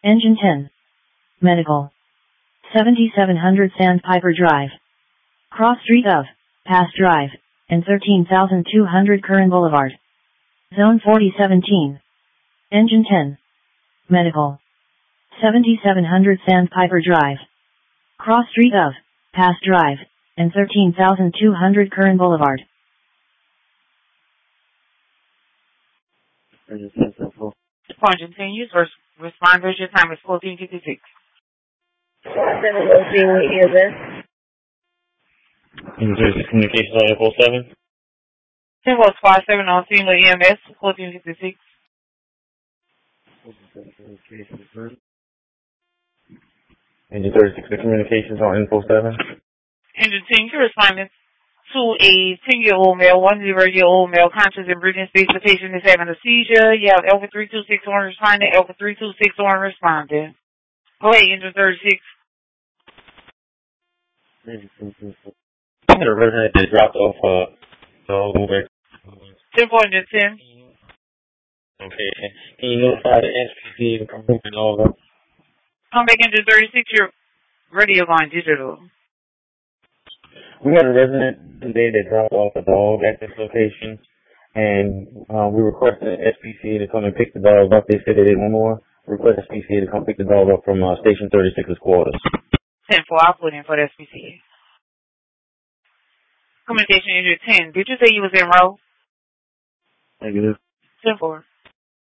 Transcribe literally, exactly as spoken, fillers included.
Engine ten. Medical. seventy-seven hundred Sandpiper Drive. Cross Street of Pass Drive and thirteen thousand two hundred Curran Boulevard. Zone forty seventeen. Engine ten. Medical. seventy-seven hundred Sandpiper Drive. Cross Street of Pass Drive and thirteen thousand two hundred Curran Boulevard. Engine ten, use first responders. Your time is fourteen fifty-six. seven oh three with E M S. Engine thirty-six communications on info seven. ten four squad seven on scene with E M S, fourteen fifty-six. Engine thirty-six communications on info seven. Engine ten, you're responding to a ten-year-old male, one-zero-year-old male, conscious and breathing space. The patient is having a seizure. You have Alpha three two six one responding, Alpha three two six one responding. Go ahead, Engine thirty-six. I had a resident that dropped off uh, dog over. ten four, Engine ten. Okay. Can you notify the S P C to come pick the dog up? Come back, Engine thirty-six. Your radio line digital. We had a resident today that dropped off a dog at this location, and uh, we requested the S P C to come and pick the dog up. They said they didn't want more. Request S P C to come pick the dog up from uh, Station thirty-six's quarters. ten four, I'll put in for the S P C. Communication Engine ten. Did you say you was in row? Negative. ten four.